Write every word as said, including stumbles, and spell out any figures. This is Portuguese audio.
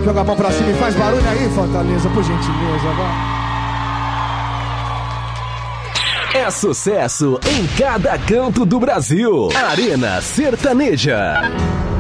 Joga a mão pra cima e faz barulho aí, Fortaleza, por gentileza, vai. É sucesso em cada canto do Brasil. Arena Sertaneja.